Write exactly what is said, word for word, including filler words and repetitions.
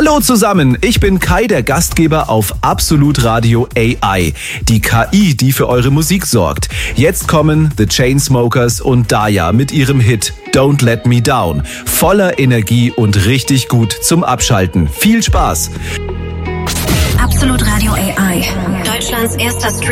Hallo zusammen, ich bin Kai, der Gastgeber auf Absolut Radio A I. Die K I, die für eure Musik sorgt. Jetzt kommen The Chainsmokers und Daya mit ihrem Hit Don't Let Me Down. Voller Energie und richtig gut zum Abschalten. Viel Spaß! Absolut Radio A I. Deutschlands erster Stream.